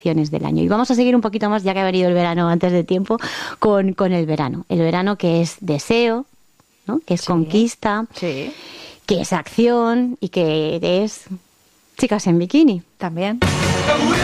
del año. Y vamos a seguir un poquito más, ya que ha venido el verano antes de tiempo, con el verano. El verano que es deseo, ¿no? Que es conquista, que es acción y que es chicas en bikini. También.